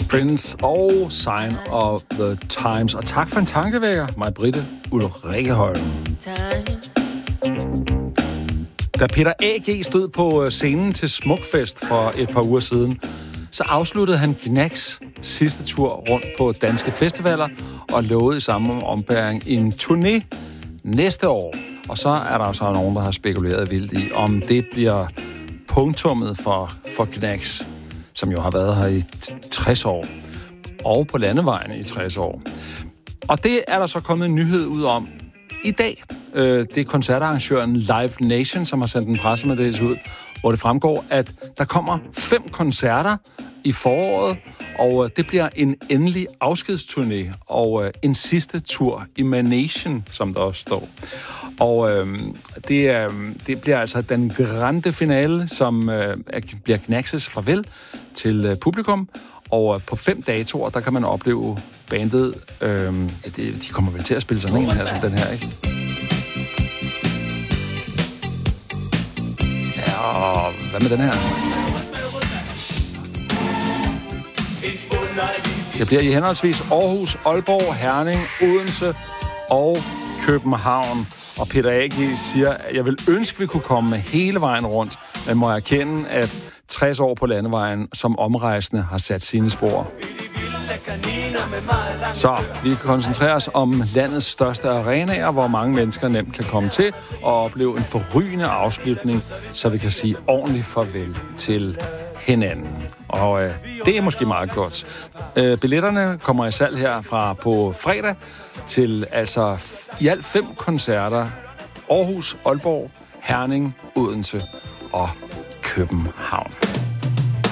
Prince og Sign of the Times. Og tak for en tankevækker, Maj-Britte Ulrike Holm. Da Peter A.G. stod på scenen til Smukfest for et par uger siden, så afsluttede han Gnags sidste tur rundt på danske festivaler og lovede i samme ombæring en turné næste år. Og så er der jo så nogen, der har spekuleret vildt i, om det bliver punktummet for Gnags, som jo har været her i 60 år, og på landevejen i 60 år. Og det er der så kommet en nyhed ud om i dag. Det er koncertarrangøren Live Nation, som har sendt en pressemeddelelse ud, hvor det fremgår, at der kommer 5 koncerter i foråret, og det bliver en endelig afskedsturné og en sidste tur i Manation, som der også står. Og det bliver altså den grande finale, som bliver Gnags' farvel til publikum. Og på 5 datoer, der kan man opleve bandet. De kommer vel til at spille sådan en her, som den her, ikke? Ja, og hvad med den her? Det bliver i henholdsvis Aarhus, Aalborg, Herning, Odense og København. Og Peter A.G. siger, at jeg vil ønske, vi kunne komme hele vejen rundt, men må erkende, at 60 år på landevejen som omrejsende har sat sine spor. Så vi koncentrerer os om landets største arenaer, hvor mange mennesker nemt kan komme til og opleve en forrygende afslutning, så vi kan sige ordentligt farvel til hinanden. Og det er måske meget godt. Billetterne kommer i salg herfra på fredag til altså i alt 5 koncerter. Aarhus, Aalborg, Herning, Odense og København.